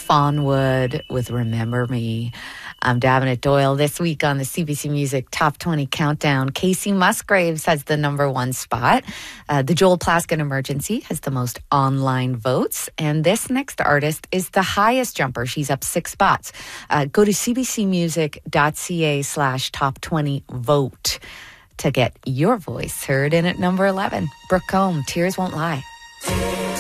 Fawnwood with Remember Me. I'm Davenant Doyle. This week on the CBC Music Top 20 Countdown, Casey Musgraves has the number one spot. The Joel Plaskett Emergency has the most online votes. And this next artist is the highest jumper. She's up 6 spots. Go to cbcmusic.ca/top20vote to get your voice heard in at number 11. Brooke Combe, Tears Won't Lie.